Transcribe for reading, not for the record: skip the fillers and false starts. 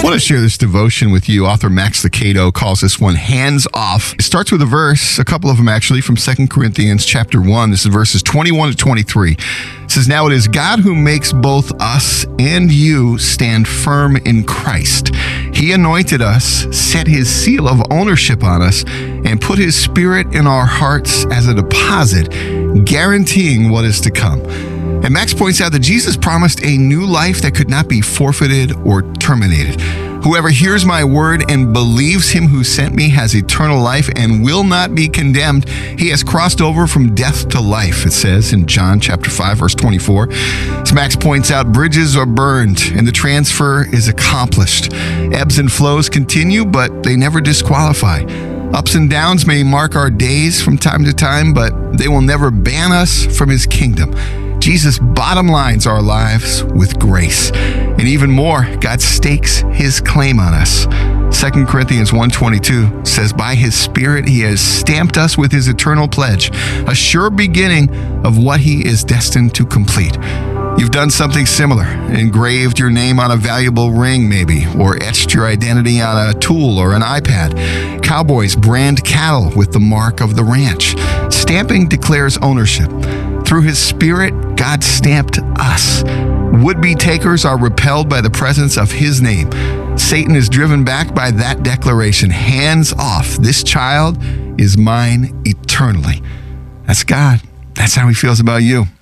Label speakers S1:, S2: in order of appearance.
S1: I want to share this devotion with you. Author Max Lucado calls this one Hands Off. It starts with a verse, a couple of them actually, from 2 Corinthians chapter 1. This is verses 21 to 23. It says, "Now it is God who makes both us and you stand firm in Christ. He anointed us, set his seal of ownership on us, and put his spirit in our hearts as a deposit, guaranteeing what is to come." And Max points out that Jesus promised a new life that could not be forfeited or terminated. "Whoever hears my word and believes him who sent me has eternal life and will not be condemned. He has crossed over from death to life," it says in John chapter 5, verse 24. As Max points out, bridges are burned and the transfer is accomplished. Ebbs and flows continue, but they never disqualify. Ups and downs may mark our days from time to time, but they will never ban us from his kingdom. Jesus bottom lines our lives with grace. And even more, God stakes his claim on us. 2 Corinthians 1:22 says, "By his Spirit he has stamped us with his eternal pledge, a sure beginning of what he is destined to complete." You've done something similar, engraved your name on a valuable ring maybe, or etched your identity on a tool or an iPad. Cowboys brand cattle with the mark of the ranch. Stamping declares ownership. Through his Spirit, God stamped us. Would-be takers are repelled by the presence of his name. Satan is driven back by that declaration. Hands off. This child is mine eternally. That's God. That's how he feels about you.